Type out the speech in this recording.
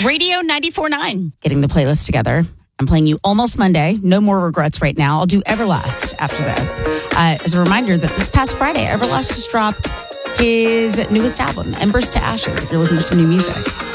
Radio 94.9. Getting the playlist together. I'm playing you Almost Monday. No More Regrets right now. I'll do Everlast after this. As a reminder that this past Friday, Everlast just dropped his newest album, Embers to Ashes, if you're looking for some new music.